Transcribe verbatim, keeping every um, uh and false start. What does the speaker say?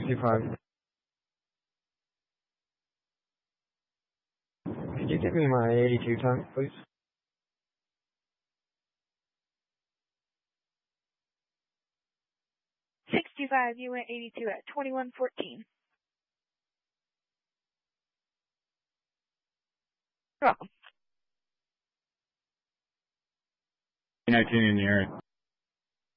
sixty-five. Could you give me my eighty-two time, please? sixty-five, you went eighty-two at twenty-one fourteen. You're welcome. nineteen in the area.